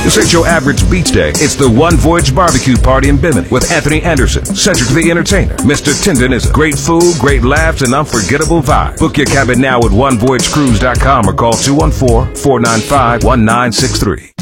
This ain't your average beach day. It's the One Voyage Barbecue Party in Bimini with Anthony Anderson, Cedric the Entertainer. Mr. Tendon great food, great laughs, and unforgettable vibes. Book your cabin now at onevoyagecruise.com or call 214-495-1963.